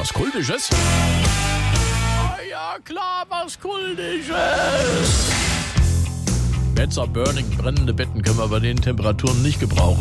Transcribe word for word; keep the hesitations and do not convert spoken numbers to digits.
Was Kultisches? Oh ja, klar, was Kultisches. Better Burning, brennende Betten können wir bei den Temperaturen nicht gebrauchen.